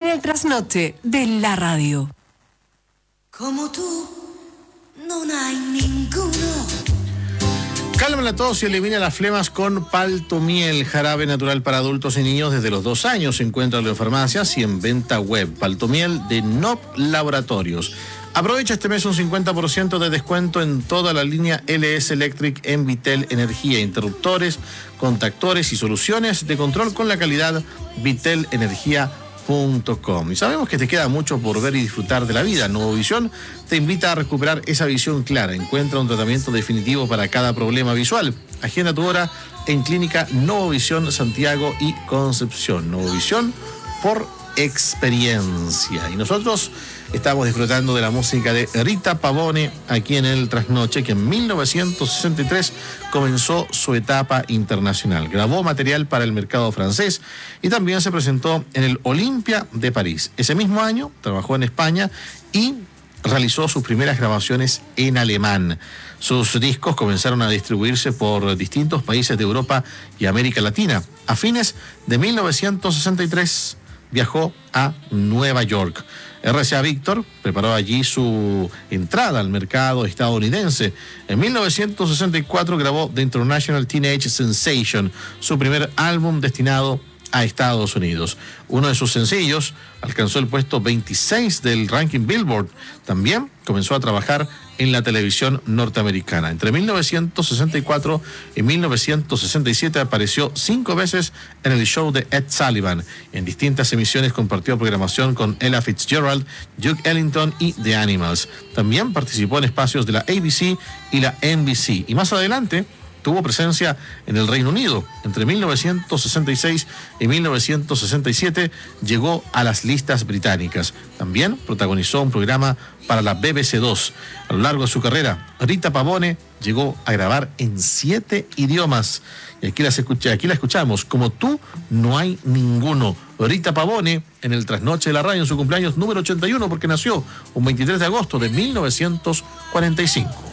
el trasnoche de la radio. Como tú, no hay ninguno. Calma la tos y elimina las flemas con Paltomiel, jarabe natural para adultos y niños desde los 2 años. Encuéntralo en farmacias y en venta web. Paltomiel de NOP Laboratorios. Aprovecha este mes un 50% de descuento en toda la línea LS Electric en Vitel Energía, interruptores, contactores y soluciones de control con la calidad vitelenergia.com. Y sabemos que te queda mucho por ver y disfrutar de la vida. Nuevovisión te invita a recuperar esa visión clara. Encuentra un tratamiento definitivo para cada problema visual. Agenda tu hora en Clínica Nuevovisión Santiago y Concepción. Nuevovisión por experiencia. Y nosotros estamos disfrutando de la música de Rita Pavone aquí en el Trasnoche, que en 1963 comenzó su etapa internacional. Grabó material para el mercado francés y también se presentó en el Olympia de París. Ese mismo año trabajó en España y realizó sus primeras grabaciones en alemán. Sus discos comenzaron a distribuirse por distintos países de Europa y América Latina. A fines de 1963 viajó a Nueva York. RCA Victor preparó allí su entrada al mercado estadounidense. En 1964 grabó The International Teenage Sensation, su primer álbum destinado a Estados Unidos. Uno de sus sencillos alcanzó el puesto 26 del ranking Billboard. También comenzó a trabajar en la televisión norteamericana. Entre 1964 y 1967 apareció 5 veces en el show de Ed Sullivan. En distintas emisiones compartió programación con Ella Fitzgerald, Duke Ellington y The Animals. También participó en espacios de la ABC y la NBC. Y más adelante tuvo presencia en el Reino Unido. Entre 1966 y 1967 llegó a las listas británicas. También protagonizó un programa para la BBC 2. A lo largo de su carrera, Rita Pavone llegó a grabar en 7 idiomas. Y aquí la escuchamos. Como tú, no hay ninguno. Rita Pavone en el Trasnoche de la Radio en su cumpleaños número 81, porque nació un 23 de agosto de 1945.